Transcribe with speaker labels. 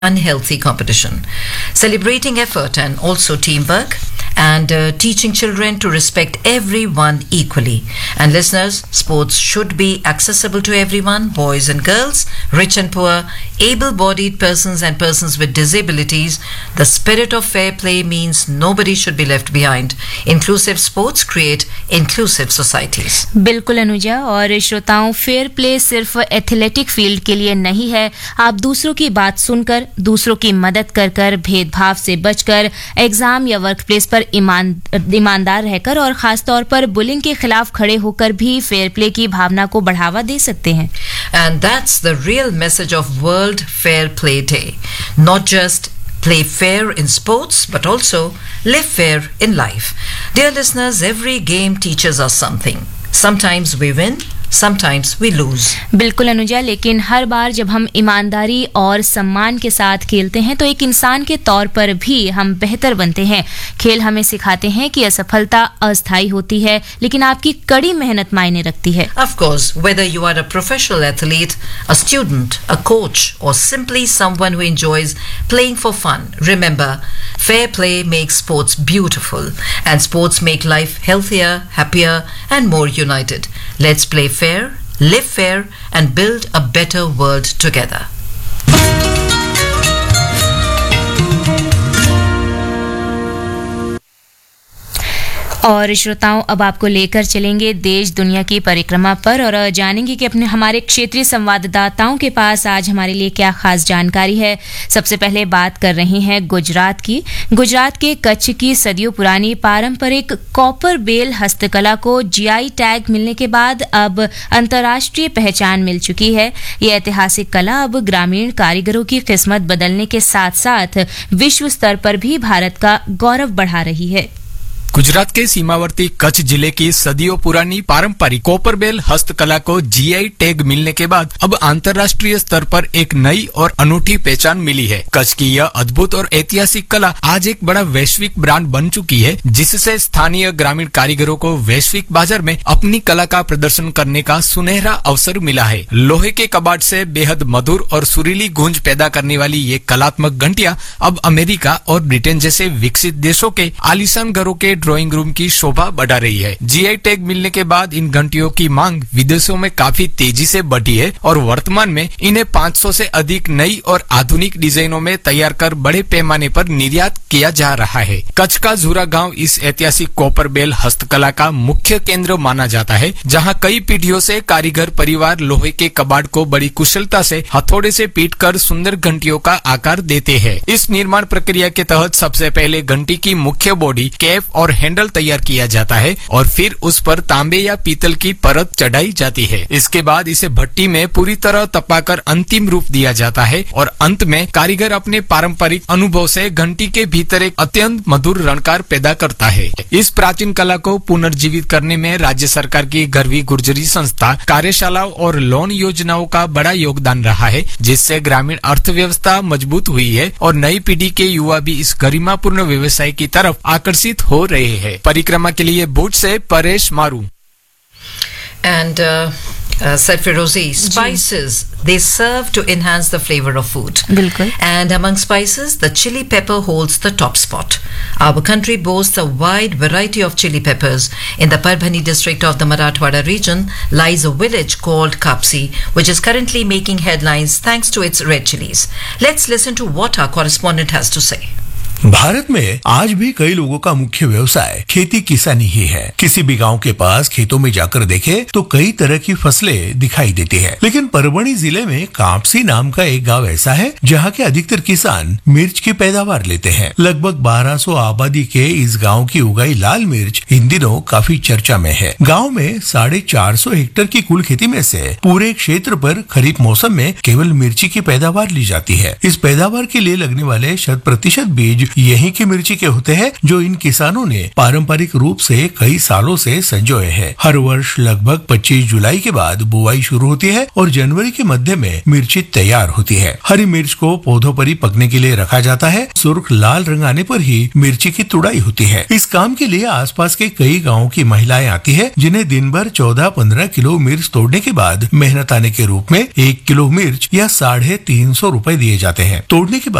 Speaker 1: unhealthy competition. Celebrating effort and also teamwork, and teaching children to respect everyone equally. And listeners, sports should be accessible to everyone, boys and girls, rich and poor, able-bodied persons and persons with disabilities. The spirit of fair play means nobody should be left behind. Inclusive sports create inclusive societies.
Speaker 2: बिल्कुल अनुजा, और श्रोताओं, fair play सिर्फ athletic field के लिए नहीं है. आप दूसरों की बात सुनकर, दूसरों की मदद कर कर, भेदभाव से बचकर, एग्जाम या वर्क प्लेस पर ईमानदार रहकर और खास तौर पर बुलिंग के खिलाफ खड़े होकर भी फेयर प्ले की भावना को बढ़ावा दे सकते हैं.
Speaker 1: And that's the real message of World Fair Play Day. Not just play fair in sports, but also live fair in life. Dear listeners, every game teaches us something. Sometimes we win, sometimes we lose.
Speaker 2: बिल्कुल अनुजा, लेकिन हर बार जब हम ईमानदारी और सम्मान के साथ खेलते हैं तो एक इंसान के तौर पर भी हम बेहतर बनते हैं. खेल हमें सिखाते हैं कि असफलता अस्थायी होती है, लेकिन आपकी कड़ी मेहनत मायने रखती है.
Speaker 1: Of course, whether you are a professional athlete, a student, a coach, or simply someone who enjoys playing for fun, remember, fair play makes sports beautiful, and sports make life healthier, happier, and more united. Let's play fair, live fair, and build a better world together.
Speaker 2: और श्रोताओं, अब आपको लेकर चलेंगे देश दुनिया की परिक्रमा पर और जानेंगे कि अपने हमारे क्षेत्रीय संवाददाताओं के पास आज हमारे लिए क्या खास जानकारी है. सबसे पहले बात कर रहे हैं गुजरात की. गुजरात के कच्छ की सदियों पुरानी पारंपरिक कॉपर बेल हस्तकला को जीआई टैग मिलने के बाद अब अंतर्राष्ट्रीय पहचान मिल चुकी है. ये ऐतिहासिक कला अब ग्रामीण कारीगरों की किस्मत बदलने के साथ साथ विश्व स्तर पर भी भारत का गौरव बढ़ा रही है.
Speaker 3: गुजरात के सीमावर्ती कच्छ जिले की सदियों पुरानी पारंपरिक कॉपरबेल हस्तकला को जीआई टैग मिलने के बाद अब अंतर्राष्ट्रीय स्तर पर एक नई और अनूठी पहचान मिली है. कच्छ की यह अद्भुत और ऐतिहासिक कला आज एक बड़ा वैश्विक ब्रांड बन चुकी है, जिससे स्थानीय ग्रामीण कारीगरों को वैश्विक बाजार में अपनी कला का प्रदर्शन करने का सुनहरा अवसर मिला है. लोहे के कबाड़ से बेहद मधुर और सुरीली गूंज पैदा करने वाली ये कलात्मक घंटियां अब अमेरिका और ब्रिटेन जैसे विकसित देशों के आलीशान घरों के ड्राइंग रूम की शोभा बढ़ा रही है. जीआई टैग मिलने के बाद इन घंटियों की मांग विदेशों में काफी तेजी से बढ़ी है और वर्तमान में इन्हें 500 से अधिक नई और आधुनिक डिजाइनों में तैयार कर बड़े पैमाने पर निर्यात किया जा रहा है. कच्छ का झूरा गांव इस ऐतिहासिक कॉपर बेल हस्तकला का मुख्य केंद्र माना जाता है, जहां कई पीढ़ियों से कारीगर परिवार लोहे के कबाड़ को बड़ी कुशलता से हथौड़े से पीट कर सुंदर घंटियों का आकार देते हैं. इस निर्माण प्रक्रिया के तहत सबसे पहले घंटी की मुख्य बॉडी, कैप और हैंडल तैयार किया जाता है और फिर उस पर तांबे या पीतल की परत चढ़ाई जाती है. इसके बाद इसे भट्टी में पूरी तरह तपाकर अंतिम रूप दिया जाता है और अंत में कारीगर अपने पारंपरिक अनुभव से घंटी के भीतर एक अत्यंत मधुर रणकार पैदा करता है. इस प्राचीन कला को पुनर्जीवित करने में राज्य सरकार की गरवी गुर्जरी संस्था, कार्यशालाओं और लोन योजनाओं का बड़ा योगदान रहा है, जिससे ग्रामीण अर्थव्यवस्था मजबूत हुई है और नई पीढ़ी के युवा भी इस गरिमापूर्ण व्यवसाय की तरफ आकर्षित हो रहे हैं. परिक्रमा के लिए भुज से परेश मारू.
Speaker 1: And said Firozi, spices, they serve to enhance the flavor of food.
Speaker 2: बिल्कुल.
Speaker 1: And among spices, the chili pepper holds the top spot. Our country boasts a wide variety of chili peppers. In the Parbhani district of the Marathwada region lies a village called Kapsi, which is currently making headlines thanks to its red chilies. Let's listen to what our correspondent has to say.
Speaker 4: Bharat में आज भी कई लोगों का मुख्य व्यवसाय खेती किसानी ही है. किसी भी गांव के पास खेतों में जाकर देखे तो कई तरह की फसलें दिखाई देती है. लेकिन परभणी जिले में कापसी नाम का एक गांव ऐसा है जहां के अधिकतर किसान मिर्च की पैदावार लेते हैं. लगभग 1200 आबादी के इस गांव की उगाई लाल मिर्च इन दिनों काफी चर्चा में है. गाँव में 450 हेक्टेयर की कुल खेती में से पूरे क्षेत्र पर खरीफ मौसम में केवल मिर्ची की पैदावार ली जाती है. इस पैदावार के लिए लगने वाले 100% बीज यहीं की मिर्ची के होते हैं जो इन किसानों ने पारंपरिक रूप से कई सालों से संजोए हैं। हर वर्ष लगभग 25 जुलाई के बाद बुआई शुरू होती है और जनवरी के मध्य में मिर्ची तैयार होती है। हरी मिर्च को पौधों पर ही पकने के लिए रखा जाता है। सुर्ख लाल रंग आने पर ही मिर्ची की तुड़ाई होती है। इस काम के लिए आसपास के कई गाँव की महिलाएं आती है, जिन्हें दिन भर 14-15 किलो मिर्च तोड़ने के बाद मेहनताने के रूप में 1 किलो मिर्च या 350 रुपए दिए जाते हैं। तोड़ने के बाद